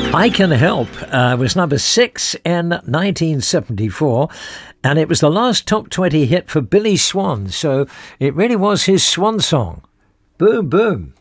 I Can Help was number 6 in 1974, and it was the last top 20 hit for Billy Swan, so it really was his swan song. Boom, boom.